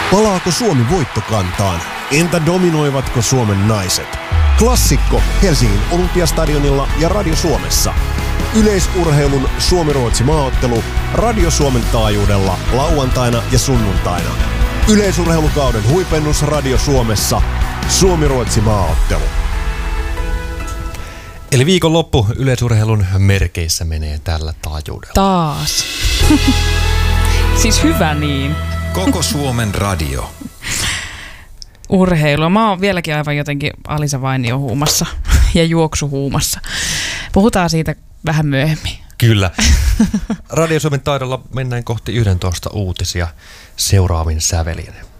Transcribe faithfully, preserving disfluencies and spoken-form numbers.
Palaako Suomi voittokantaan? Entä dominoivatko Suomen naiset? Klassikko Helsingin Olympiastadionilla ja Radio Suomessa. Yleisurheilun Suomi-Ruotsi maaottelu Radio Suomen taajuudella lauantaina ja sunnuntaina. Yleisurheilukauden huipennus Radio Suomessa. Suomi-Ruotsi maaottelu. Eli viikonloppu yleisurheilun merkeissä menee tällä taajuudella. Taas. Siis hyvä niin. Koko Suomen radio. Urheilua. Mä oon vieläkin aivan jotenkin Alisa Vainio huumassa ja juoksuhuumassa. Puhutaan siitä vähän myöhemmin. Kyllä. Radio Suomen taidolla mennään kohti yksitoista uutisia seuraavin sävelin.